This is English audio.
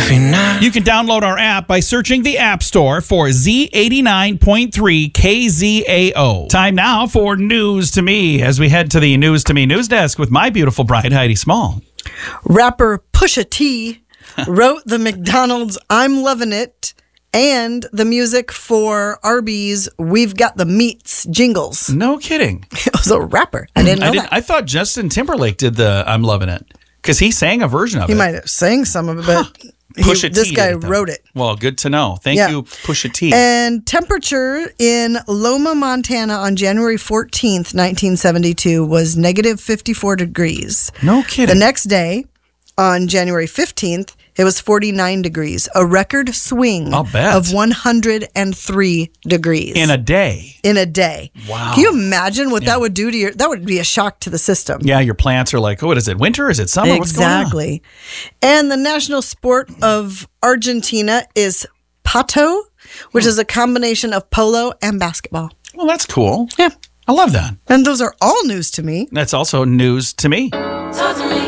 final. You can download our app by searching the App Store for Z89.3 KZAO. Time now for News to Me as we head to the News to Me news desk with my beautiful bride, Heidi Small. Rapper Pusha T wrote the McDonald's I'm Lovin' It and the music for Arby's We've Got the Meats jingles. No kidding. It was a rapper. I didn't know that. I thought Justin Timberlake did the I'm Lovin' It because he sang a version of it. He might have sang some of it, but this guy wrote it. Well, good to know. Thank you, Pusha T. And temperature in Loma, Montana on January 14th, 1972 was negative 54 degrees. No kidding. The next day, on January 15th, it was 49 degrees, a record swing of 103 degrees. In a day. In a day. Wow. Can you imagine what that would do to your, that would be a shock to the system. Yeah, your plants are like, oh, what is it, winter? Is it summer? Exactly. What's going on? And the national sport of Argentina is pato, which is a combination of polo and basketball. Well, that's cool. Yeah. I love that. And those are all news to me. That's also news to me. Talk to me.